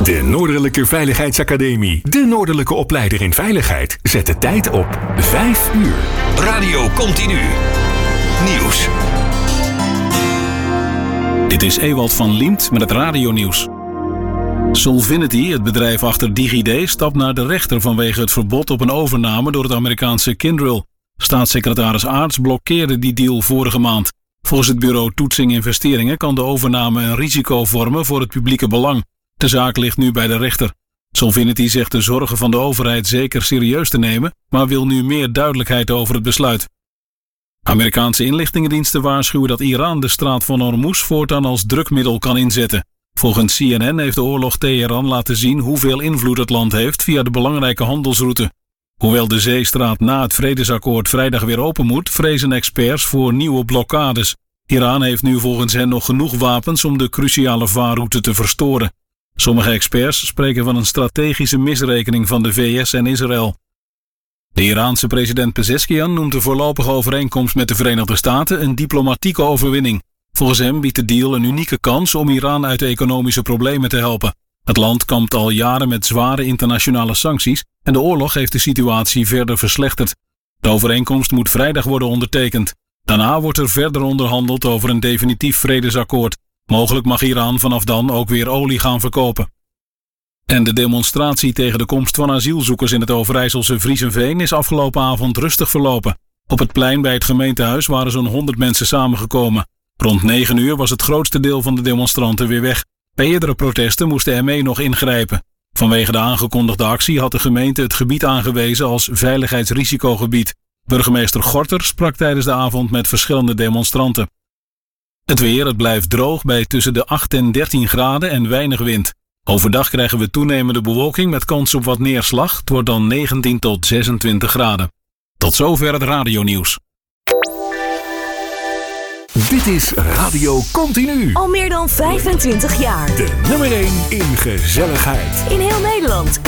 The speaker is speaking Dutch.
De Noordelijke Veiligheidsacademie. De Noordelijke opleider in veiligheid. Zet de tijd op 5 uur. Radio Continu. Nieuws. Dit is Ewald van Liemt met het radionieuws. Solvinity, het bedrijf achter DigiD, stapt naar de rechter vanwege het verbod op een overname door het Amerikaanse Kyndryl. Staatssecretaris Aarts blokkeerde die deal vorige maand. Volgens het bureau Toetsing Investeringen kan de overname een risico vormen voor het publieke belang. De zaak ligt nu bij de rechter. Solvinity zegt de zorgen van de overheid zeker serieus te nemen, maar wil nu meer duidelijkheid over het besluit. Amerikaanse inlichtingendiensten waarschuwen dat Iran de straat van Hormuz voortaan als drukmiddel kan inzetten. Volgens CNN heeft de oorlog Teheran laten zien hoeveel invloed het land heeft via de belangrijke handelsroute. Hoewel de zeestraat na het vredesakkoord vrijdag weer open moet, vrezen experts voor nieuwe blokkades. Iran heeft nu volgens hen nog genoeg wapens om de cruciale vaarroute te verstoren. Sommige experts spreken van een strategische misrekening van de VS en Israël. De Iraanse president Pezeshkian noemt de voorlopige overeenkomst met de Verenigde Staten een diplomatieke overwinning. Volgens hem biedt de deal een unieke kans om Iran uit de economische problemen te helpen. Het land kampt al jaren met zware internationale sancties en de oorlog heeft de situatie verder verslechterd. De overeenkomst moet vrijdag worden ondertekend. Daarna wordt er verder onderhandeld over een definitief vredesakkoord. Mogelijk mag Iran vanaf dan ook weer olie gaan verkopen. En de demonstratie tegen de komst van asielzoekers in het Overijsselse Vriezenveen is afgelopen avond rustig verlopen. Op het plein bij het gemeentehuis waren zo'n 100 mensen samengekomen. Rond 9 uur was het grootste deel van de demonstranten weer weg. Bij eerdere protesten moest de ME nog ingrijpen. Vanwege de aangekondigde actie had de gemeente het gebied aangewezen als veiligheidsrisicogebied. Burgemeester Gorter sprak tijdens de avond met verschillende demonstranten. Het weer, het blijft droog bij tussen de 8 en 13 graden en weinig wind. Overdag krijgen we toenemende bewolking met kans op wat neerslag. Het wordt dan 19 tot 26 graden. Tot zover het radionieuws. Dit is Radio Continu. Al meer dan 25 jaar. De nummer 1 in gezelligheid. In heel Nederland.